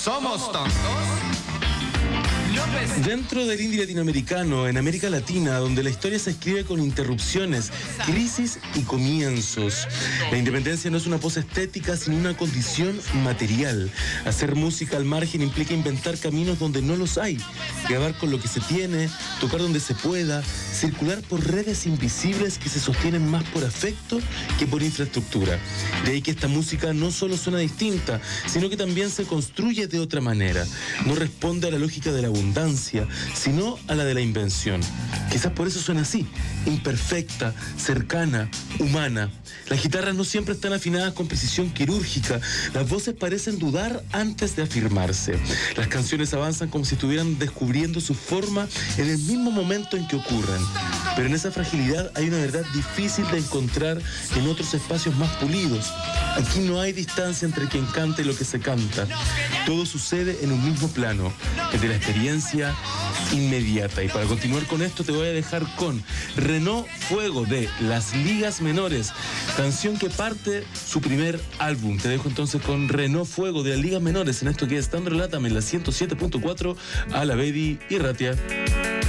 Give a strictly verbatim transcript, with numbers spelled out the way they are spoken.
¿Somos tontos? Dentro del indie latinoamericano, en América Latina, donde la historia se escribe con interrupciones, crisis y comienzos. La independencia no es una pose estética, sino una condición material. Hacer música al margen implica inventar caminos donde no los hay, grabar con lo que se tiene, tocar donde se pueda, circular por redes invisibles que se sostienen más por afecto que por infraestructura. De ahí que esta música no solo suena distinta, sino que también se construye de otra manera. No responde a la lógica de la abundancia, sino a la de la invención. Quizás por eso suena así, imperfecta, cercana, humana. Las guitarras no siempre están afinadas con precisión quirúrgica, las voces parecen dudar antes de afirmarse. Las canciones avanzan como si estuvieran descubriendo su forma en el mismo momento en que ocurren. Pero en esa fragilidad hay una verdad difícil de encontrar en otros espacios más pulidos. Aquí no hay distancia entre quien canta y lo que se canta. Todo sucede en un mismo plano, el de la experiencia inmediata. Y para continuar con esto te voy a dejar con Renault Fuego de Las Ligas Menores, canción que parte su primer álbum. Te dejo entonces con Renault Fuego de Las Ligas Menores en esto que es Tan Relátame en la ciento siete punto cuatro a la Bedi y Ratia.